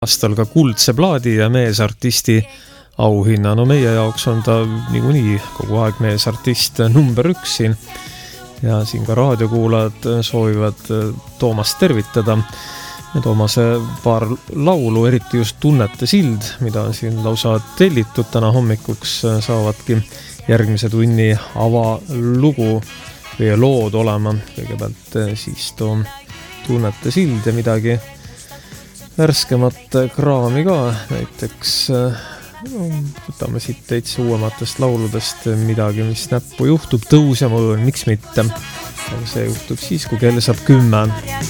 aastal ka kuldse plaadi ja meesartisti auhinna. No meie jaoks on ta niikuinii kogu aeg meesartist number 1 siin. Ja siin ka raadiokuulajad soovivad Toomast tervitada. Ja Toomase paar laulu, eriti just Tunnete sild, mida on siin lausa tellitud täna hommikuks, saavadki järgmise tunni avalugu või lood olema. Kõigepealt siis too Tunnete sild ja midagi värskemat kraami ka, näiteks võtame siit täitsa uuematest lauludest midagi, mis näppu juhtub, Tõus ja mõõn, miks mitte. Aga see juhtub siis, kui kell saab 10.